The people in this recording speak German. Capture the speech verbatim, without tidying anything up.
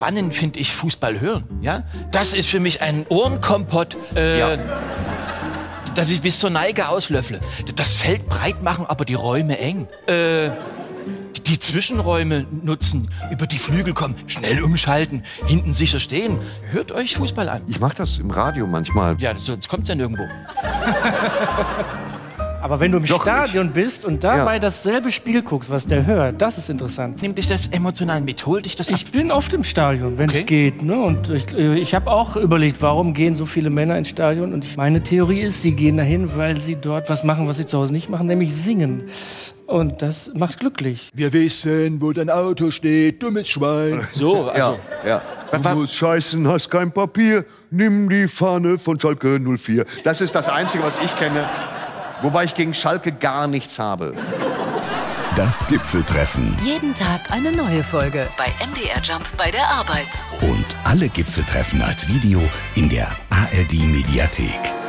Spannend finde ich Fußball hören. Ja? Das ist für mich ein Ohrenkompott, äh, ja. dass ich bis zur Neige auslöffle. Das Feld breit machen, aber die Räume eng. Äh, die Zwischenräume nutzen, über die Flügel kommen, schnell umschalten, hinten sicher stehen. Hört euch Fußball an. Ich mache das im Radio manchmal. Ja, sonst kommt's ja nirgendwo. Aber wenn du im Doch, Stadion ich. bist und dabei Ja. dasselbe Spiel guckst, was der hört, das ist interessant. Nimmt dich das emotional mit? Holt dich das ab? Ich bin oft im Stadion, wenn es Okay. geht. Ne? Und ich, äh, ich habe auch überlegt, warum gehen so viele Männer ins Stadion? Und ich, meine Theorie ist, sie gehen dahin, weil sie dort was machen, was sie zu Hause nicht machen, nämlich singen. Und das macht glücklich. Wir wissen, wo dein Auto steht, dummes Schwein. So, also. Ja, ja. Du musst scheißen, hast kein Papier, nimm die Fahne von Schalke null vier. Das ist das Einzige, was ich kenne. Wobei ich gegen Schalke gar nichts habe. Das Gipfeltreffen. Jeden Tag eine neue Folge bei M D R Jump bei der Arbeit. Und alle Gipfeltreffen als Video in der A R D Mediathek.